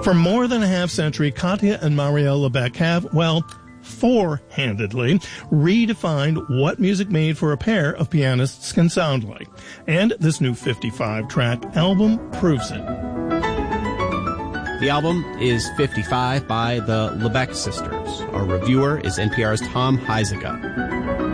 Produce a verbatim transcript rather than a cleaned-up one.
For more than a half century, Katya and Marielle Lebec have, well, four-handedly redefined what music made for a pair of pianists can sound like. And this new fifty-five track album proves it. The album is fifty-five by the Lebec sisters. Our reviewer is N P R's Tom Huizenga.